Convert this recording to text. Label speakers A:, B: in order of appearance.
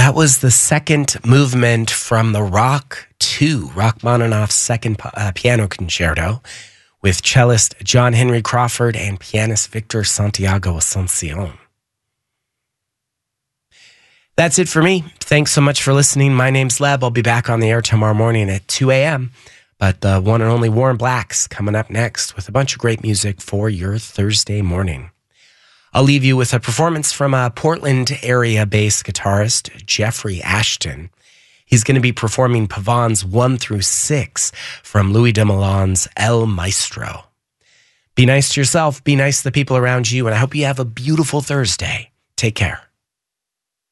A: That was the second movement from the Rock 2, Rachmaninoff's second piano concerto, with cellist John Henry Crawford and pianist Victor Santiago Asuncion. That's it for me. Thanks so much for listening. My name's Leb. I'll be back on the air tomorrow morning at 2 a.m. But the one and only Warren Black's coming up next with a bunch of great music for your Thursday morning. I'll leave you with a performance from a Portland area-based guitarist, Jeffrey Ashton. He's going to be performing Pavans 1 through 6 from Louis de Milan's El Maestro. Be nice to yourself, be nice to the people around you, and I hope you have a beautiful Thursday. Take care.